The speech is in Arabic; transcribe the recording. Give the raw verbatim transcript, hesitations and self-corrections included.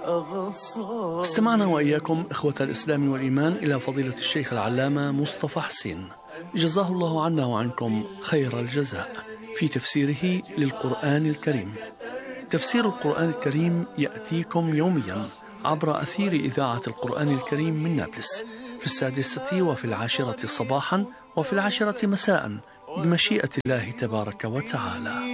استمعنا وإياكم إخوة الإسلام والإيمان إلى فضيلة الشيخ العلامة مصطفى حسين، جزاه الله عنا وعنكم خير الجزاء، في تفسيره للقرآن الكريم. تفسير القرآن الكريم يأتيكم يوميا عبر أثير إذاعة القرآن الكريم من نابلس في السادسة وفي العاشرة صباحا وفي العاشرة مساء بمشيئة الله تبارك وتعالى.